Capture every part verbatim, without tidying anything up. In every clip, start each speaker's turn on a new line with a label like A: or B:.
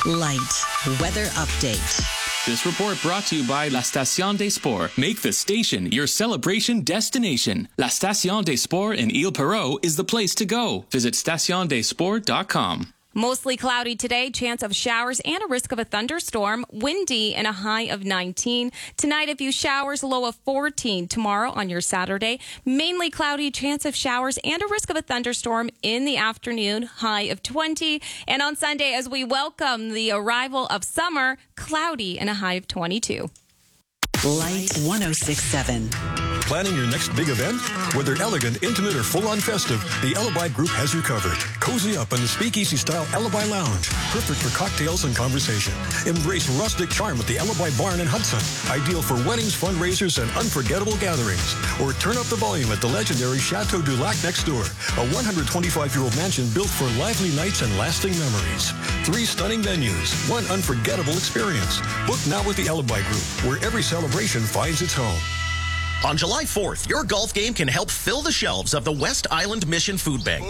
A: Light weather update.
B: This report brought to you by La Station des Sports. Make the station your celebration destination. La Station des Sports in Ile Perrot is the place to go. Visit station des sports dot com.
C: Mostly cloudy today, chance of showers and a risk of a thunderstorm. Windy and a high of nineteen. Tonight, a few showers, low of fourteen. Tomorrow on your Saturday, mainly cloudy, chance of showers and a risk of a thunderstorm in the afternoon, high of twenty. And on Sunday, as we welcome the arrival of summer, cloudy and a high of twenty-two.
A: Light one oh six point seven.
D: Planning your next big event? Whether elegant, intimate, or full-on festive, the Alibi Group has you covered. Cozy up in the speakeasy-style Alibi Lounge. Perfect for cocktails and conversation. Embrace rustic charm at the Alibi Barn in Hudson. Ideal for weddings, fundraisers, and unforgettable gatherings. Or turn up the volume at the legendary Chateau du Lac next door. A one hundred twenty-five-year-old mansion built for lively nights and lasting memories. Three stunning venues. One unforgettable experience. Book now with the Alibi Group, where every celebration finds its home.
E: On July fourth, your golf game can help fill the shelves of the West Island Mission Food Bank.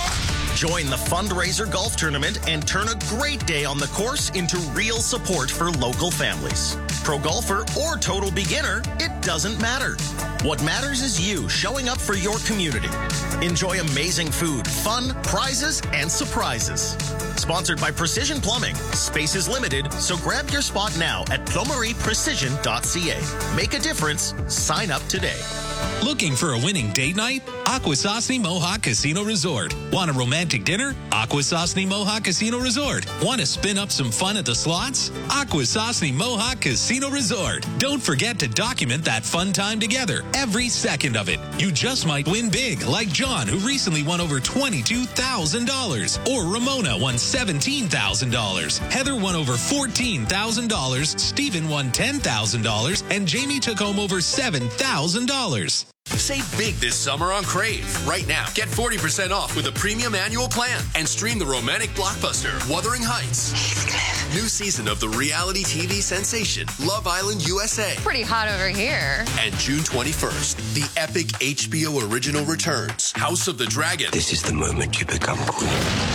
E: Join the fundraiser golf tournament and turn a great day on the course into real support for local families. Pro golfer or total beginner, it doesn't matter. What matters is you showing up for your community. Enjoy amazing food, fun, prizes, and surprises. Sponsored by Precision Plumbing. Space is limited, so grab your spot now at plumerie precision dot c a. Make a difference. Sign up today.
F: Looking for a winning date night? Akwesasne Mohawk Casino Resort. Want a romantic dinner? Akwesasne Mohawk Casino Resort. Want to spin up some fun at the slots? Akwesasne Mohawk Casino Resort. Don't forget to document that fun time together, every second of it. You just might win big, like John, who recently won over twenty-two thousand dollars. Or Ramona won seventeen thousand dollars. Heather won over fourteen thousand dollars. Stephen won ten thousand dollars. And Jamie took home over seven thousand dollars.
G: Save big this summer on Crave. Right now, get forty percent off with a premium annual plan and stream the romantic blockbuster Wuthering Heights. Heathcliff. New season of the reality T V sensation Love Island U S A.
H: Pretty hot over here.
G: And June twenty-first, the epic H B O original returns, House of the Dragon.
I: This is the moment you become queen.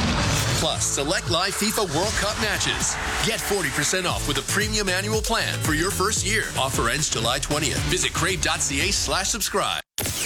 G: Plus, select live FIFA World Cup matches. Get forty percent off with a premium annual plan for your first year. Offer ends July twentieth. Visit crave dot c a slash subscribe.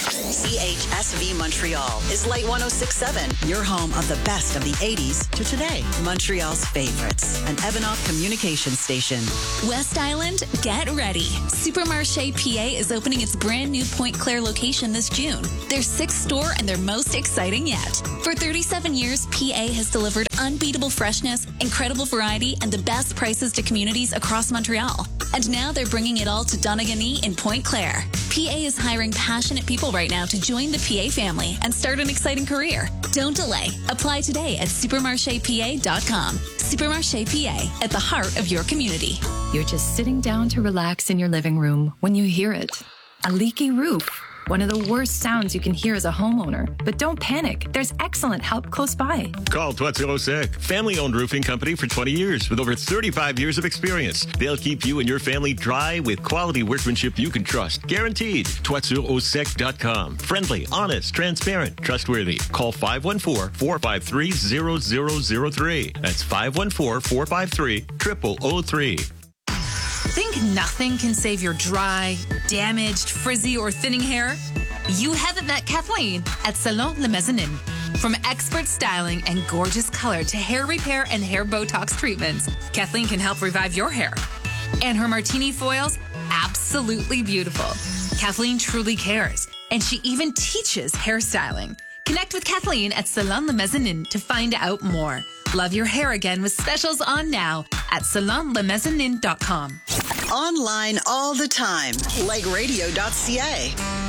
A: C H S V Montreal is Light one oh six point seven, your home of the best of the eighties to today. Montreal's favorites, an Evanoff communication station.
J: West Island, get ready. Supermarché P A is opening its brand new Pointe Claire location this June. Their sixth store and their most exciting yet. For thirty-seven years, P A has delivered unbeatable freshness, incredible variety, and the best prices to communities across Montreal. And now they're bringing it all to Donegal in Pointe Claire. P A is hiring passionate people right now to join the P A family and start an exciting career. Don't delay. Apply today at supermarché p a dot com. Supermarché P A, at the heart of your community.
K: You're just sitting down to relax in your living room when you hear it. A leaky roof. One of the worst sounds you can hear as a homeowner. But don't panic. There's excellent help close by.
L: Call Toiture Au Sec, family-owned roofing company for twenty years with over thirty-five years of experience. They'll keep you and your family dry with quality workmanship you can trust. Guaranteed. toiture au sec dot com. Friendly, honest, transparent, trustworthy. Call five one four, four five three, zero zero zero three. That's five one four, four five three, zero zero zero three.
M: Think nothing can save your dry, damaged, frizzy, or thinning hair? You haven't met Kathleen at Salon Le Mezzanine. From expert styling and gorgeous color to hair repair and hair Botox treatments, Kathleen can help revive your hair. And her martini foils, absolutely beautiful. Kathleen truly cares, and she even teaches hairstyling. Connect with Kathleen at Salon Le Mezzanine to find out more. Love your hair again with specials on now at salon le mezzanine dot com.
A: Online all the time. like radio dot c a.